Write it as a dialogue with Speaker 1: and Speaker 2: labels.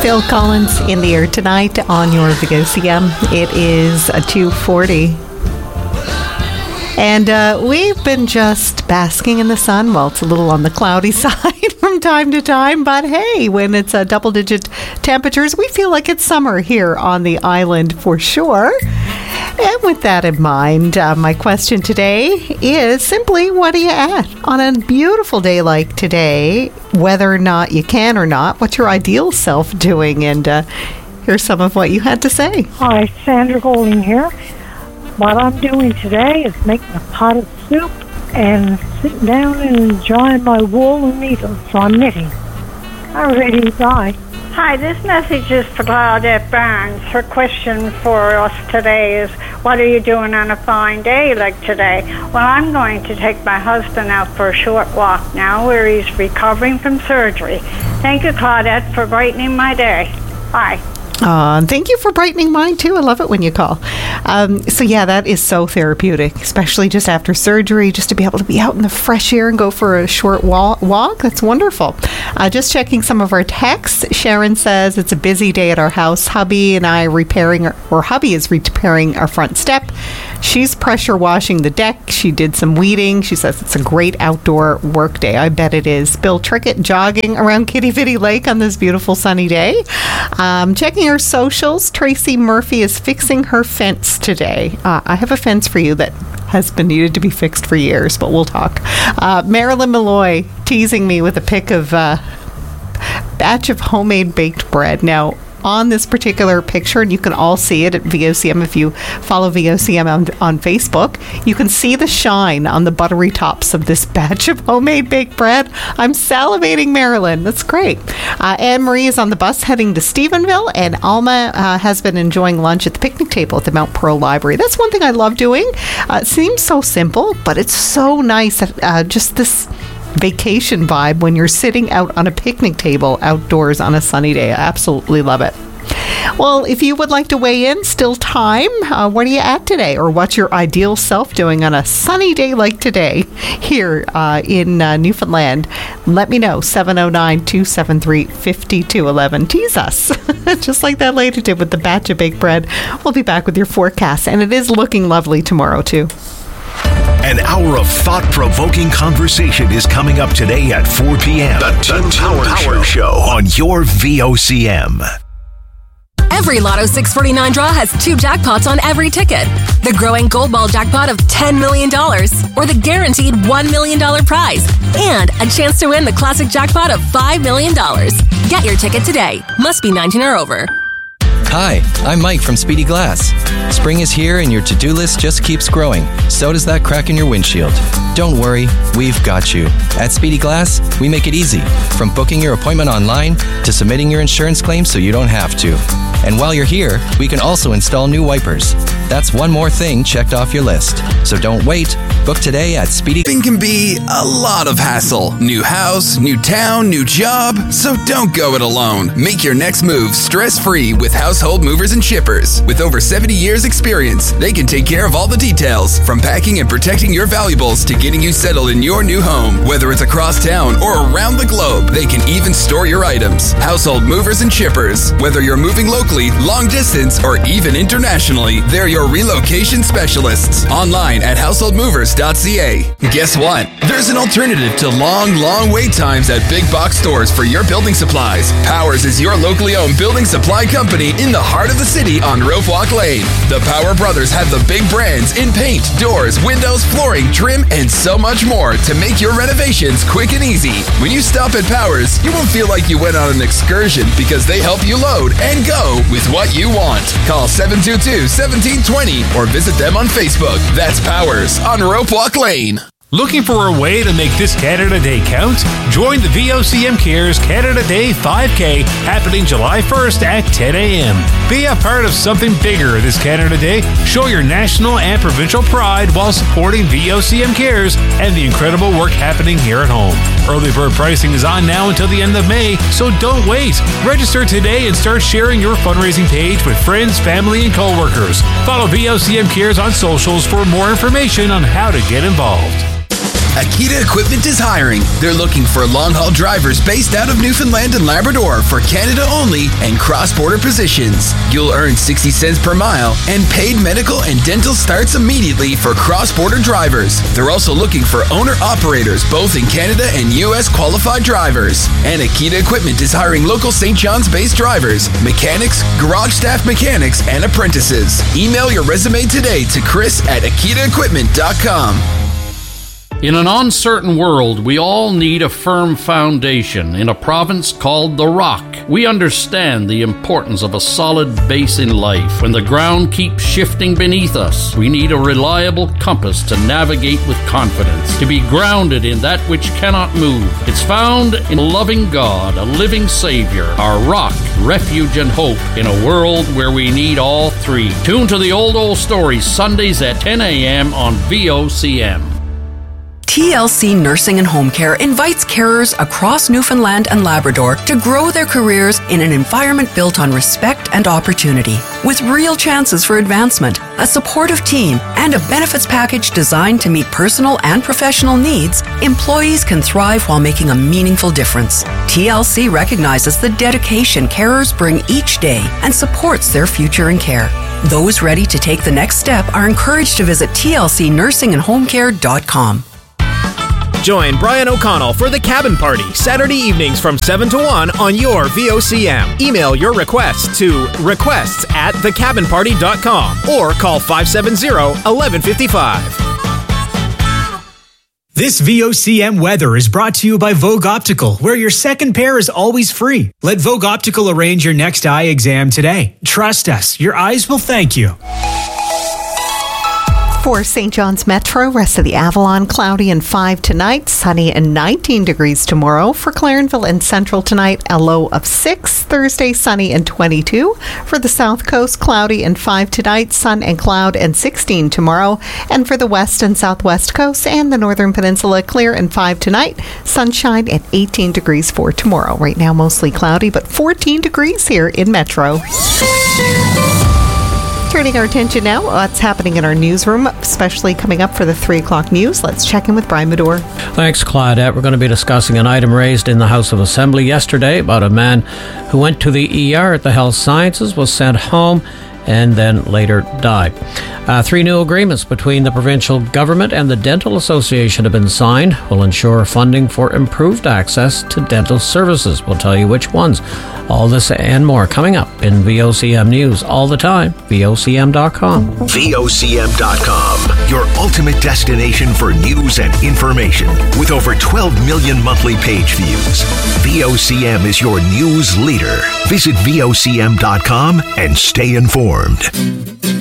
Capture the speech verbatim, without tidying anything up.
Speaker 1: Phil Collins in the air tonight on your V O C M. It is a two forty. And uh, we've been just basking in the sun. Well, it's a little on the cloudy side from time to time. But hey, when it's uh, double-digit temperatures, we feel like it's summer here on the island for sure. And with that in mind, uh, my question today is simply, what are you at on a beautiful day like today? Whether or not you can or not, what's your ideal self doing? And uh, here's some of what you had to say.
Speaker 2: Hi, Sandra Golding here. What I'm doing today is making a pot of soup and sitting down and enjoying my wool and needles. So I'm knitting. I'm ready to die.
Speaker 3: Hi, this message is for Claudette Barnes. Her question for us today is, what are you doing on a fine day like today? Well, I'm going to take my husband out for a short walk now where he's recovering from surgery. Thank you, Claudette, for brightening my day. Bye.
Speaker 1: Uh, thank you for brightening mine, too. I love it when you call. Um, so, yeah, that is so therapeutic, especially just after surgery, just to be able to be out in the fresh air and go for a short wa- walk. That's wonderful. Uh, just checking some of our texts. Sharon says it's a busy day at our house. Hubby and I repairing, our, or hubby is repairing our front step. She's pressure washing the deck. She did some weeding. She says it's a great outdoor work day. I bet it is. Bill Trickett jogging around Kitty Vitty Lake on this beautiful sunny day. Um, checking her socials. Tracy Murphy is fixing her fence today. Uh, I have a fence for you that has been needed to be fixed for years, but we'll talk. Uh, Marilyn Malloy teasing me with a pic of a batch of homemade baked bread. Now, on this particular picture, and you can all see it at V O C M if you follow V O C M on, on Facebook, you can see the shine on the buttery tops of this batch of homemade baked bread. I'm salivating, Marilyn. That's great. Uh, Anne-Marie is on the bus heading to Stephenville, and Alma uh, has been enjoying lunch at the picnic table at the Mount Pearl Library. That's one thing I love doing. Uh, it seems so simple, but it's so nice. Uh, just this vacation vibe when you're sitting out on a picnic table outdoors on a sunny day. I absolutely love it. Well, if you would like to weigh in, still time. Uh, what are you at today? Or what's your ideal self doing on a sunny day like today here uh, in uh, Newfoundland? Let me know. seven oh nine, two seven three, five two one one. Tease us. Just like that lady did with the batch of baked bread. We'll be back with your forecast. And it is looking lovely tomorrow, too.
Speaker 4: An hour of thought-provoking conversation is coming up today at four p.m. The Tim Power, Power Show. Show on your V O C M.
Speaker 5: Every Lotto six forty-nine draw has two jackpots on every ticket. The growing Gold Ball jackpot of ten million dollars, or the guaranteed one million dollars prize, and a chance to win the classic jackpot of five million dollars. Get your ticket today. Must be nineteen or over.
Speaker 6: Hi, I'm Mike from Speedy Glass. Spring is here and your to-do list just keeps growing. So does that crack in your windshield. Don't worry, we've got you. At Speedy Glass, we make it easy. From booking your appointment online to submitting your insurance claim so you don't have to. And while you're here, we can also install new wipers. That's one more thing checked off your list. So don't wait. Book today at Speedy.
Speaker 7: It can be a lot of hassle. New house, new town, new job. So don't go it alone. Make your next move stress-free with Household Movers and Shippers. With over seventy years experience, they can take care of all the details, from packing and protecting your valuables to getting you settled in your new home. Whether it's across town or around the globe, they can even store your items. Household Movers and Shippers. Whether you're moving locally, long distance, or even internationally, they're your relocation specialists. Online at household movers dot c a. Guess what? There's an alternative to long, long wait times at big box stores for your building supplies. Powers is your locally owned building supply company in the heart of the city on Rope Walk Lane. The Power Brothers have the big brands in paint, doors, windows, flooring, trim, and so much more to make your renovations quick and easy. When you stop at Powers, you won't feel like you went on an excursion because they help you load and go with what you want. Call seven two two, one seven two zero or visit them on Facebook. That's Powers on Rope Walk Lane.
Speaker 8: Looking for a way to make this Canada Day count? Join the V O C M Cares Canada Day five K happening July first at ten a.m. Be a part of something bigger this Canada Day. Show your national and provincial pride while supporting V O C M Cares and the incredible work happening here at home. Early bird pricing is on now until the end of May, so don't wait. Register today and start sharing your fundraising page with friends, family, and coworkers. Follow V O C M Cares on socials for more information on how to get involved.
Speaker 7: Akita Equipment is hiring. They're looking for long-haul drivers based out of Newfoundland and Labrador for Canada only and cross-border positions. You'll earn sixty cents per mile, and paid medical and dental starts immediately for cross-border drivers. They're also looking for owner-operators both in Canada and U S qualified drivers. And Akita Equipment is hiring local Saint John's-based drivers, mechanics, garage staff mechanics, and apprentices. Email your resume today to Chris at akita equipment dot com.
Speaker 9: In an uncertain world, we all need a firm foundation in a province called the Rock. We understand the importance of a solid base in life. When the ground keeps shifting beneath us, we need a reliable compass to navigate with confidence, to be grounded in that which cannot move. It's found in a loving God, a living Savior, our rock, refuge, and hope in a world where we need all three. Tune to the Old Old Stories Sundays at ten a.m. on V O C M.
Speaker 10: T L C Nursing and Home Care invites carers across Newfoundland and Labrador to grow their careers in an environment built on respect and opportunity. With real chances for advancement, a supportive team, and a benefits package designed to meet personal and professional needs, employees can thrive while making a meaningful difference. T L C recognizes the dedication carers bring each day and supports their future in care. Those ready to take the next step are encouraged to visit T L C nursing and home care dot com.
Speaker 11: Join Brian O'Connell for The Cabin Party, Saturday evenings from seven to one on your V O C M. Email your requests to requests at the cabin party dot com or call five seven zero, one one five five.
Speaker 12: This V O C M weather is brought to you by Vogue Optical, where your second pair is always free. Let Vogue Optical arrange your next eye exam today. Trust us, your eyes will thank you.
Speaker 1: For Saint John's Metro, rest of the Avalon, cloudy and five tonight, sunny and nineteen degrees tomorrow. For Clarenville and Central tonight, a low of six. Thursday, sunny and twenty-two. For the South Coast, cloudy and five tonight, sun and cloud and sixteen tomorrow. And for the West and Southwest Coast and the Northern Peninsula, clear and five tonight, sunshine at eighteen degrees for tomorrow. Right now, mostly cloudy, but fourteen degrees here in Metro. Turning our attention now, what's happening in our newsroom, especially coming up for the three o'clock news. Let's check in with Brian Medore.
Speaker 13: Thanks, Claudette. We're going to be discussing an item raised in the House of Assembly yesterday about a man who went to the E R at the Health Sciences, was sent home, and then later died. Uh, three new agreements between the provincial government and the Dental Association have been signed. Will ensure funding for improved access to dental services. We'll tell you which ones. All this and more coming up in V O C M News all the time. V O C M dot com.
Speaker 4: V O C M dot com, your ultimate destination for news and information. With over twelve million monthly page views, V O C M is your news leader. Visit V O C M dot com and stay informed.